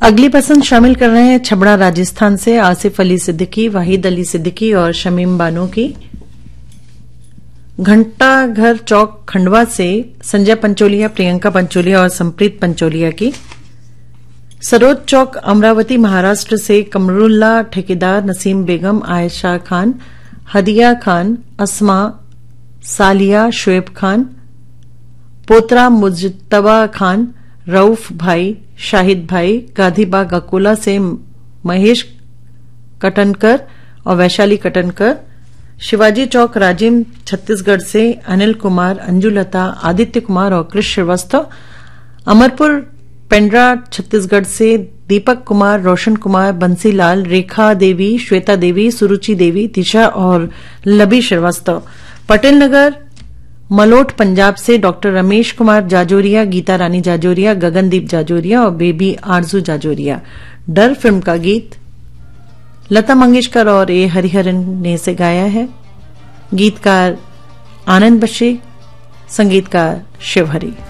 अगली पसंद शामिल कर रहे हैं छबड़ा राजस्थान से आसिफ अली सिद्दीकी, वाहिद अली सिद्दीकी और शमीम बानो की। घंटा घर चौक खंडवा से संजय पंचोलिया, प्रियंका पंचोलिया और संप्रीत पंचोलिया की। सरोज चौक अमरावती महाराष्ट्र से कमरुल्ला ठेकेदार, नसीम बेगम, आयशा खान, हदिया खान, अस्मा, सालिया, शुएब खान, पोतरा मुजतबा खान, रऊफ भाई, शाहिद भाई। गांधीबाग अकोला से महेश कटनकर और वैशाली कटनकर। शिवाजी चौक राजिम छत्तीसगढ़ से अनिल कुमार, अंजुलता, आदित्य कुमार और कृष श्रीवास्तव। अमरपुर पेंड्रा छत्तीसगढ़ से दीपक कुमार, रोशन कुमार, बंसीलाल, रेखा देवी, श्वेता देवी, सुरुचि देवी, दिशा और लबी श्रीवास्तव। पटेल नगर मलोट पंजाब से डॉक्टर रमेश कुमार जाजोरिया, गीता रानी जाजोरिया, गगनदीप जाजोरिया और बेबी आरजू जाजोरिया। डर फिल्म का गीत लता मंगेशकर और ए हरिहरन ने इसे गाया है। गीतकार आनंद बशी, संगीतकार शिवहरी।